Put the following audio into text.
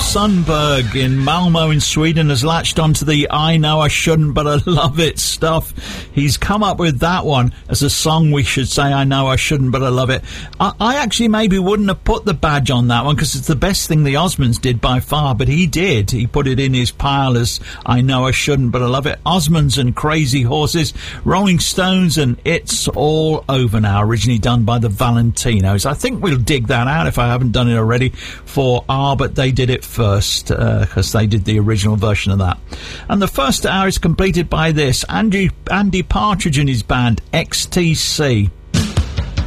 Sundberg in Malmo in Sweden has latched onto the I Know I Shouldn't But I Love It stuff. He's come up with that one as a song we should say, I Know I Shouldn't But I Love It. I actually maybe wouldn't have put the badge on that one because it's the best thing the Osmonds did by far, but he did. He put it in his pile as I Know I Shouldn't But I Love It. Osmonds and Crazy Horses, Rolling Stones and It's All Over Now, originally done by the Valentinos. I think we'll dig that out if I haven't done it already for but they did it first because they did the original version of that. And the first hour is completed by this, Andy Partridge and his band XTC.